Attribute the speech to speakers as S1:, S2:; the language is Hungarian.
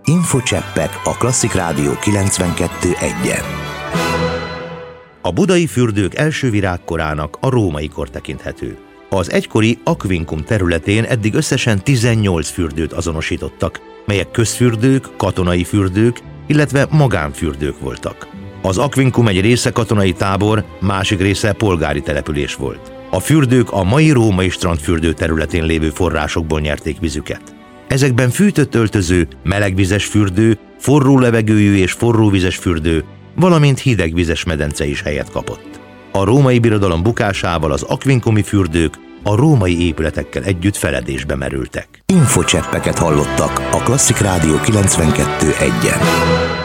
S1: Infocseppek a Klasszik Rádió 92.1-en. A budai fürdők első virágkorának a római kor tekinthető. Az egykori Aquincum területén eddig összesen 18 fürdőt azonosítottak, melyek közfürdők, katonai fürdők, illetve magánfürdők voltak. Az Aquincum egy része katonai tábor, másik része polgári település volt. A fürdők a mai római strandfürdő területén lévő forrásokból nyerték vizüket. Ezekben fűtött öltöző, melegvizes fürdő, forró levegőjű és forróvizes fürdő, valamint hidegvizes medence is helyet kapott. A római birodalom bukásával az aquincumi fürdők a római épületekkel együtt feledésbe merültek.
S2: Infocseppeket hallottak a Klasszik Rádió 92.1-en.